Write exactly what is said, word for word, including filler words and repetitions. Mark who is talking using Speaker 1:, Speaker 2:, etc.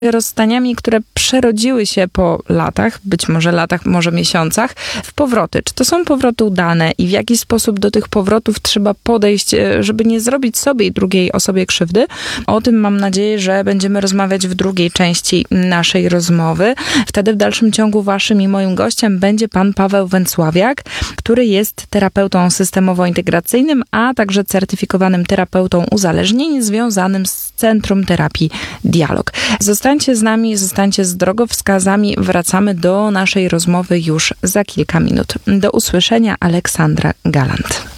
Speaker 1: rozstaniami, które przerodziły się po latach, być może latach, może miesiącach, w powroty. Czy to są powroty udane i w jaki sposób do tych powrotów trzeba podejść, żeby nie zrobić sobie i drugiej osobie krzywdy? O tym mam nadzieję, że będziemy rozmawiać w drugiej części naszej rozmowy. Wtedy w dalszym ciągu waszym i moim gościem będzie pan Paweł Węcławiak, który jest terapeutą systemowo-integracyjnym, a także certyfikowanym terapeutą uzależnień związanym z Centrum Terapii Dialog. Zostańcie z nami, zostańcie z drogowskazami. Wracamy do naszej rozmowy już za kilka minut. Do usłyszenia, Aleksandra Galant.